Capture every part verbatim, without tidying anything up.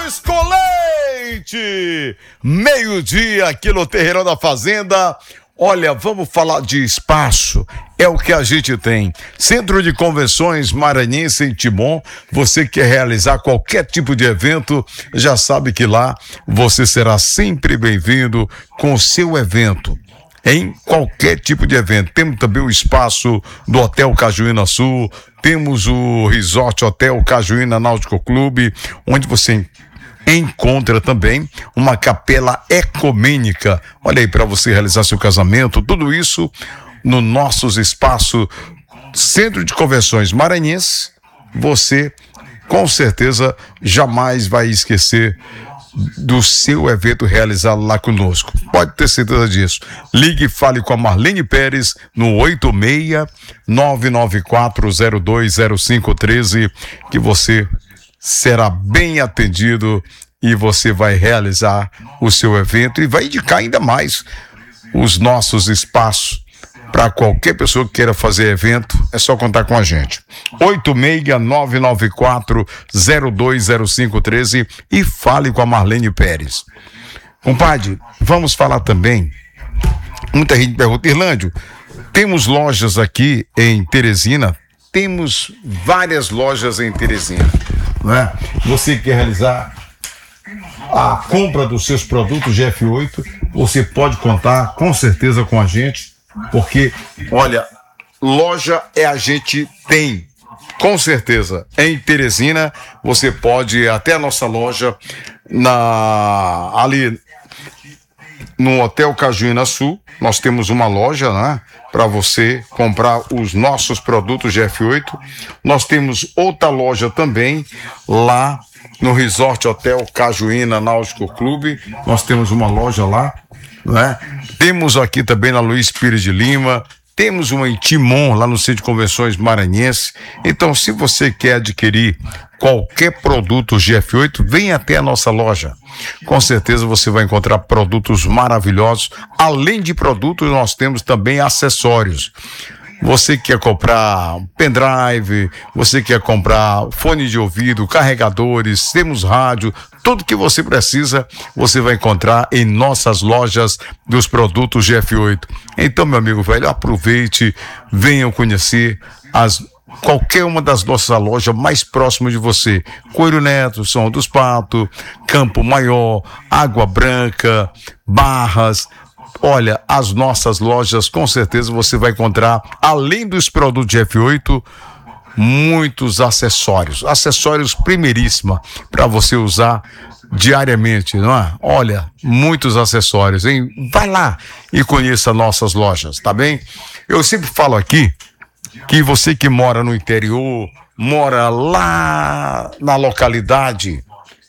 Arroz com leite! Meio-dia aqui no Terreirão da Fazenda. Olha, vamos falar de espaço. É o que a gente tem. Centro de Convenções Maranhense em Timon. Você quer realizar qualquer tipo de evento, já sabe que lá você será sempre bem-vindo com o seu evento. Em qualquer tipo de evento. Temos também o espaço do Hotel Cajuína Sul, temos o Resort Hotel Cajuína Náutico Clube, onde você encontra também uma capela ecumênica. Olha aí, para você realizar seu casamento, tudo isso no nossos espaços Centro de Convenções Maranhense. Você com certeza jamais vai esquecer do seu evento realizado lá conosco. Pode ter certeza disso. Ligue e fale com a Marlene Pérez no oito seis nove nove quatro zero dois zero cinco um três, que você será bem atendido e você vai realizar o seu evento e vai indicar ainda mais os nossos espaços para qualquer pessoa que queira fazer evento. É só contar com a gente. oito seis nove nove quatro zero dois zero cinco um três e fale com a Marlene Pérez. Compadre, vamos falar também. Muita gente pergunta, Irlândio, temos lojas aqui em Teresina? Temos várias lojas em Teresina, não é? Você quer realizar a compra dos seus produtos G F oito, você pode contar com certeza com a gente. Porque, olha, loja é a gente tem, com certeza. Em Teresina, você pode ir até a nossa loja, na, ali no Hotel Cajuína Sul. Nós temos uma loja, né, para você comprar os nossos produtos G F oito. Nós temos outra loja também, lá no Resort Hotel Cajuína Náutico Clube. Nós temos uma loja lá. Né? Temos aqui também na Luiz Pires de Lima, temos uma em Timon, lá no Centro de Convenções Maranhense. Então, se você quer adquirir qualquer produto G F oito, vem até a nossa loja. Com certeza você vai encontrar produtos maravilhosos. Além de produtos, nós temos também acessórios. Você quer comprar pendrive, você quer comprar fone de ouvido, carregadores, temos rádio, tudo que você precisa, você vai encontrar em nossas lojas dos produtos G F oito. Então, meu amigo velho, aproveite, venham conhecer as qualquer uma das nossas lojas mais próximas de você. Coelho Neto, São dos Patos, Campo Maior, Água Branca, Barras. Olha, as nossas lojas, com certeza você vai encontrar, além dos produtos G F oito, muitos acessórios, acessórios primeiríssima para você usar diariamente, não é? Olha, muitos acessórios, hein? Vai lá e conheça nossas lojas, tá bem? Eu sempre falo aqui que você que mora no interior, mora lá na localidade,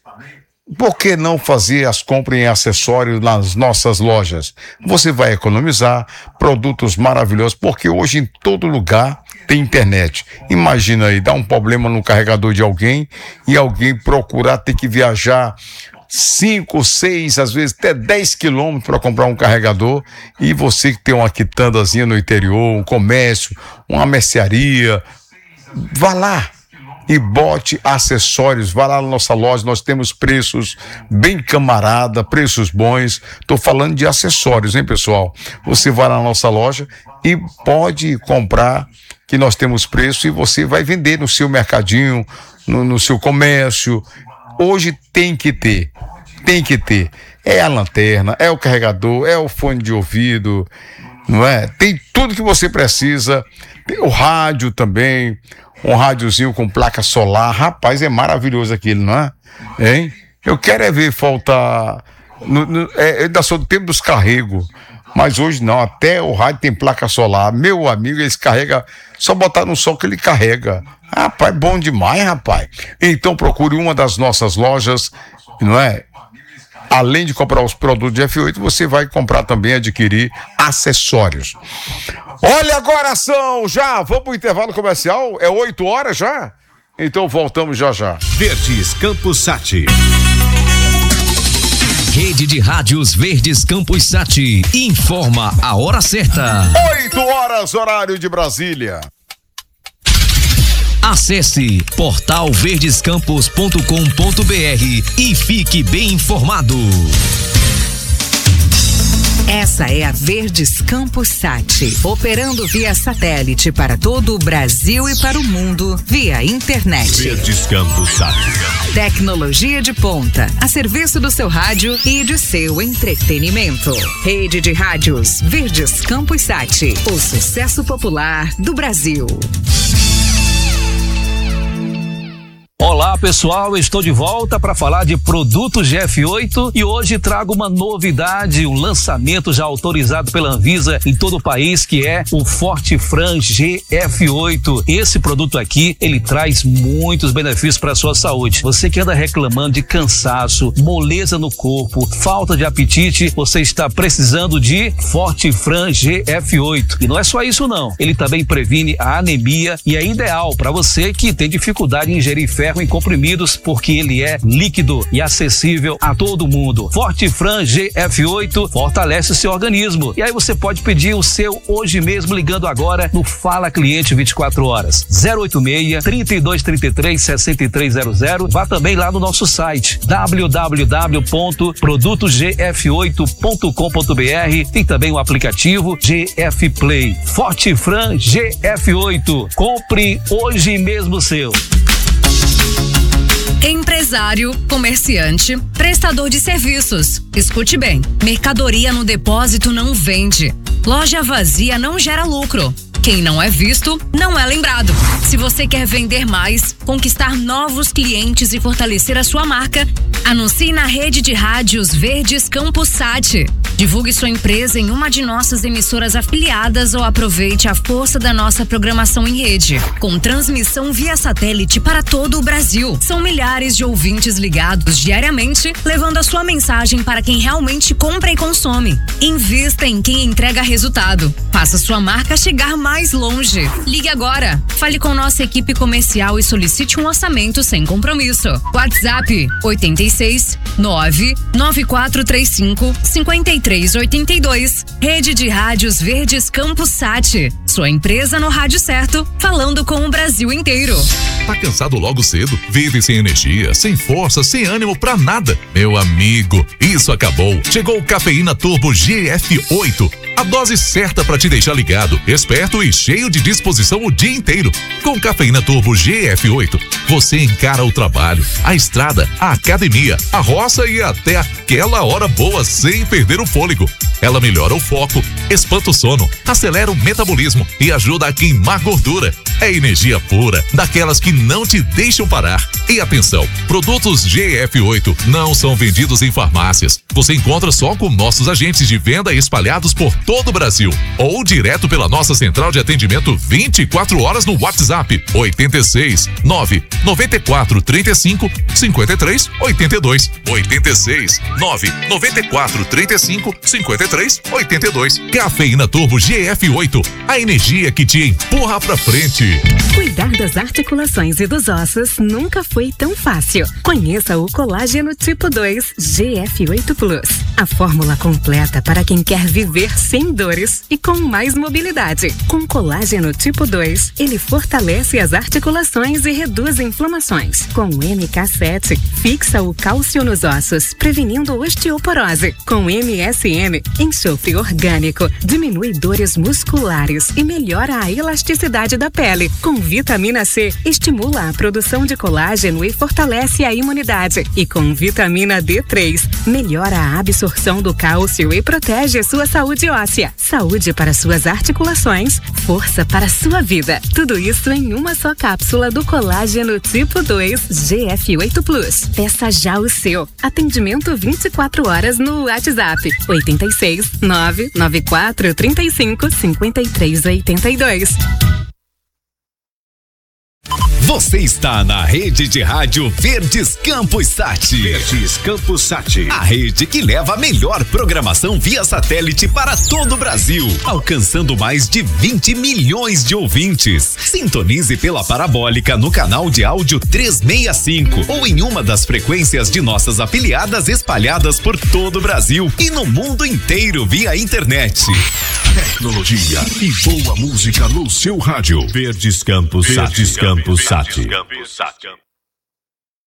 por que não fazer as compras em acessórios nas nossas lojas? Você vai economizar, produtos maravilhosos, porque hoje em todo lugar tem internet. Imagina aí, dá um problema no carregador de alguém e alguém procurar ter que viajar cinco, seis, às vezes até dez quilômetros para comprar um carregador, e você que tem uma quitandazinha no interior, um comércio, uma mercearia, vá lá e bote acessórios, vá lá na nossa loja, nós temos preços bem camarada, preços bons. Tô falando de acessórios, hein, pessoal? Você vai lá na nossa loja e pode comprar, que nós temos preço, e você vai vender no seu mercadinho, no, no seu comércio. Hoje tem que ter, tem que ter. É a lanterna, é o carregador, é o fone de ouvido, não é? Tem tudo que você precisa. Tem o rádio também, um rádiozinho com placa solar. Rapaz, é maravilhoso aquilo, não é? Hein? Eu quero é ver faltar. No, no, é, eu ainda sou do tempo dos carregos, mas hoje não, até o rádio tem placa solar. Meu amigo, eles carregam, só botar no sol que ele carrega. Rapaz, bom demais, rapaz. Então procure uma das nossas lojas, não é? Além de comprar os produtos de F oito, você vai comprar também, adquirir acessórios. Olha, agora são já, vamos pro intervalo comercial, é oito horas já? Então voltamos já já. Verdes Campos Sat. Rede de Rádios Verdes Campos Sat informa a hora certa. oito horas, horário de Brasília. Acesse portal verdes campus ponto com ponto br e fique bem informado. Essa é a Verdes Campus Sat, operando via satélite para todo o Brasil e para o mundo via internet. Verdes Campus Sat. Tecnologia de ponta, a serviço do seu rádio e de seu entretenimento. Rede de rádios Verdes Campus Sat, o sucesso popular do Brasil. Olá pessoal, estou de volta para falar de produtos G F oito e hoje trago uma novidade, um lançamento já autorizado pela Anvisa em todo o país, que é o Fortifran G F oito. Esse produto aqui, ele traz muitos benefícios para a sua saúde. Você que anda reclamando de cansaço, moleza no corpo, falta de apetite, você está precisando de Fortifran G F oito. E não é só isso não, ele também previne a anemia e é ideal para você que tem dificuldade em ingerir ferro em comprimidos, porque ele é líquido e acessível a todo mundo. Fortifran G F oito fortalece o seu organismo. E aí você pode pedir o seu hoje mesmo ligando agora no Fala Cliente vinte e quatro horas. zero oito seis, trinta e dois, trinta e três, sessenta e três zero zero. Vá também lá no nosso site w w w ponto produtos g f oito ponto com ponto b r. Tem também o aplicativo G F Play. Fortifran G F oito. Compre hoje mesmo o seu. Empresário, comerciante, prestador de serviços. Escute bem, mercadoria no depósito não vende. Loja vazia não gera lucro. Quem não é visto, não é lembrado. Se você quer vender mais, conquistar novos clientes e fortalecer a sua marca, anuncie na rede de rádios Verdes Campus Sat. Divulgue sua empresa em uma de nossas emissoras afiliadas ou aproveite a força da nossa programação em rede, com transmissão via satélite para todo o Brasil. São milhares de ouvintes ligados diariamente, levando a sua mensagem para quem realmente compra e consome. Invista em quem entrega resultado. Faça sua marca chegar mais longe. Ligue agora. Fale com nossa equipe comercial e solicite um orçamento sem compromisso. WhatsApp oito seis nove nove quatro três cinco cinco três oito dois. Rede de Rádios Verdes Campus Sat. Sua empresa no rádio certo, falando com o Brasil inteiro. Tá cansado logo cedo? Vive sem energia, sem força, sem ânimo pra nada? Meu amigo, isso acabou. Chegou o Cafeína Turbo G F oito. A dose certa para te deixar ligado, esperto e cheio de disposição o dia inteiro. Com Cafeína Turbo G F oito, você encara o trabalho, a estrada, a academia, a roça e até aquela hora boa sem perder o fôlego. Ela melhora o foco, espanta o sono, acelera o metabolismo e ajuda a queimar gordura. É energia pura, daquelas que não te deixam parar. E atenção, produtos G F oito não são vendidos em farmácias. Você encontra só com nossos agentes de venda espalhados por todo o Brasil. Ou direto pela nossa central de atendimento vinte e quatro horas no WhatsApp oito seis nove nove quatro três cinco cinco três oito dois. oito seis nove nove quatro três cinco cinco três oito dois. Cafeína Turbo G F oito, a energia que te empurra pra frente. Cuidar das articulações e dos ossos nunca foi tão fácil. Conheça o Colágeno Tipo dois G F oito Plus. A fórmula completa para quem quer viver sem dores e com mais mobilidade. Com Colágeno Tipo dois, ele fortalece as articulações e reduz inflamações. Com o M K sete, fixa o cálcio nos ossos, prevenindo osteoporose. Com M S M, enxofre orgânico, diminui dores musculares e melhora a elasticidade da pele. Com vitamina C, estimula a produção de colágeno e fortalece a imunidade. E com vitamina D três, melhora a absorção do cálcio e protege sua saúde óssea. Saúde para suas articulações, força para sua vida. Tudo isso em uma só cápsula do Colágeno Tipo dois G F oito Plus. Peça já o seu. Atendimento vinte e quatro horas no WhatsApp oito seis nove nove quatro três cinco cinco três oito dois. Você está na rede de rádio Verdes Campus Sat. Verdes Campus Sat. A rede que leva a melhor programação via satélite para todo o Brasil, alcançando mais de vinte milhões de ouvintes. Sintonize pela parabólica no canal de áudio trezentos e sessenta e cinco ou em uma das frequências de nossas afiliadas espalhadas por todo o Brasil e no mundo inteiro via internet. Tecnologia e boa música no seu rádio. Verdes Campus Sat. Verdes Campus Sat. Sat.